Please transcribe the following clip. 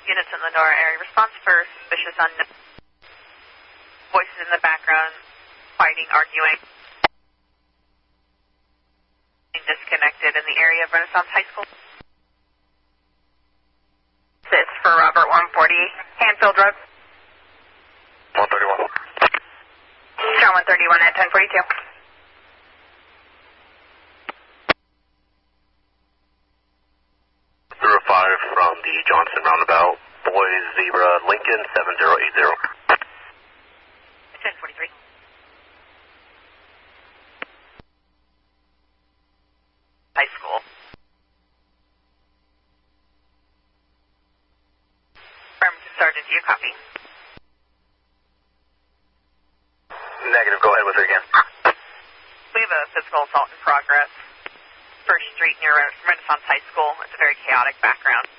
Units in the Nora area. Response for suspicious unknown. Voices in the background, fighting, arguing. Disconnected in the area of Renaissance High School. It's for Robert 140, Hanfield Road. 131. John 131 at 1042. 05 from the Johnson roundabout, Boys Zebra, Lincoln 7080. 1043. High school. Affirmative, Sergeant, do you copy? Negative, go ahead with it again. We have a physical assault in progress. First Street near Renaissance High School. It's a very chaotic background.